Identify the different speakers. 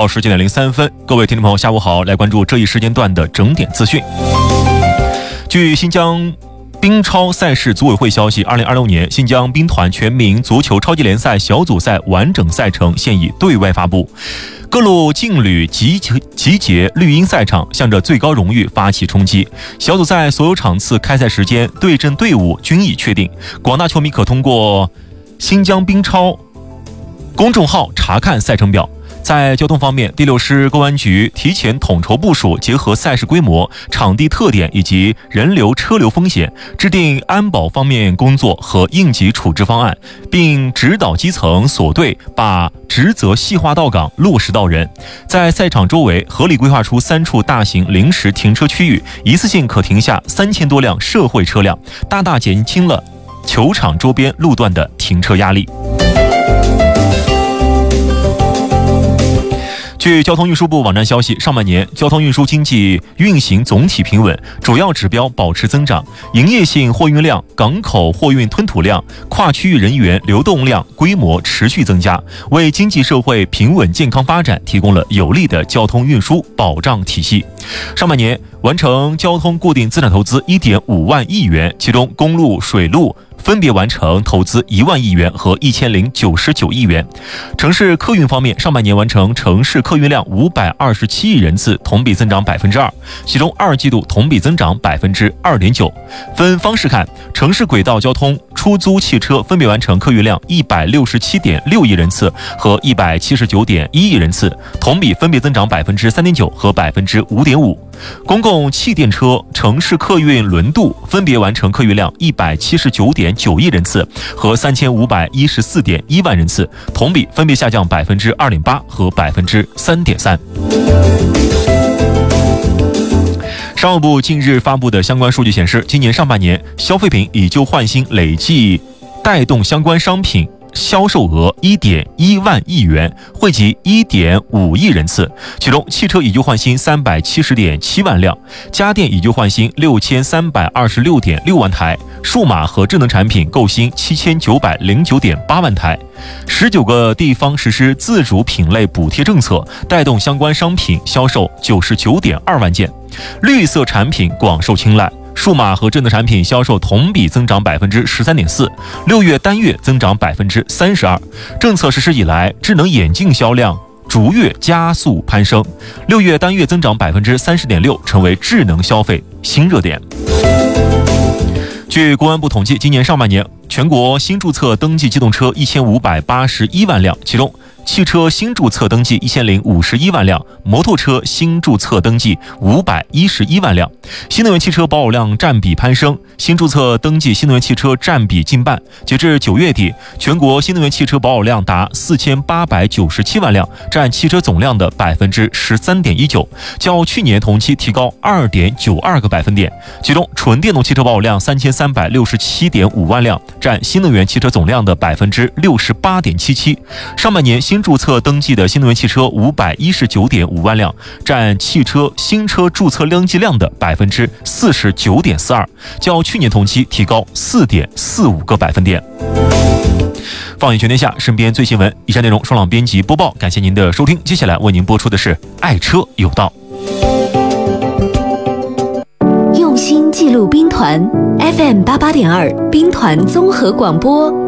Speaker 1: 好，19:03，各位听众朋友，下午好，来关注这一时间段的整点资讯。据新疆冰超赛事组委会消息，2026年新疆冰团全民足球超级联赛小组赛完整赛程现已对外发布。各路劲旅集结绿茵赛场，向着最高荣誉发起冲击。小组赛所有场次、开赛时间、对阵队伍均已确定，广大球迷可通过新疆冰超公众号查看赛程表。在交通方面，第6师公安局提前统筹部署，结合赛事规模、场地特点以及人流车流风险，制定安保方面工作和应急处置方案，并指导基层所队把职责细化到岗，落实到人。在赛场周围合理规划出3处大型临时停车区域，一次性可停下3000多辆社会车辆，大大减轻了球场周边路段的停车压力。据交通运输部网站消息，上半年交通运输经济运行总体平稳，主要指标保持增长，营业性货运量、港口货运吞吐量、跨区域人员流动量规模持续增加，为经济社会平稳健康发展提供了有力的交通运输保障体系。上半年完成交通固定资产投资1.5万亿元，其中公路、水路分别完成投资1万亿元和1099亿元。城市客运方面，上半年完成城市客运量527亿人次，同比增长2%，其中2季度同比增长2.9%。分方式看，城市轨道交通出租汽车分别完成客运量167.6亿人次和179.1亿人次，同比分别增长3.9%和5.5%。公共气电车城市客运轮渡分别完成客运量179.9亿人次和3514.1万人次，同比分别下降2.8%和3.3%。商务部近日发布的相关数据显示，今年上半年消费品以旧换新累计带动相关商品销售额1.1万亿元，惠及1.5亿人次，其中汽车以旧换新370.7万辆，家电以旧换新6326.6万台，数码和智能产品购新7909.8万台。19个地方实施自主品类补贴政策，带动相关商品销售99.2万件，绿色产品广受青睐。数码和智能产品销售同比增长13.4%，6月单月增长32%。政策实施以来，智能眼镜销量逐月加速攀升，6月单月增长30.6%，成为智能消费新热点。据公安部统计，今年上半年全国新注册登记机动车1581万辆，其中汽车新注册登记1051万辆，摩托车新注册登记511万辆。新能源汽车保有量占比攀升，新注册登记新能源汽车占比近半。截至9月底，全国新能源汽车保有量达4897万辆，占汽车总量的13.19%，较去年同期提高2.92个百分点。其中，纯电动汽车保有量3367.5万辆，占新能源汽车总量的68.77%。上半年新注册登记的新能源汽车519.5万辆，占汽车新车注册登记量的49.42%，较去年同期提高4.45个百分点。放眼全天下，身边最新闻。以上内容双朗编辑播报，感谢您的收听。接下来为您播出的是爱车有道。
Speaker 2: 用心记录兵团 FM88.2 兵团综合广播，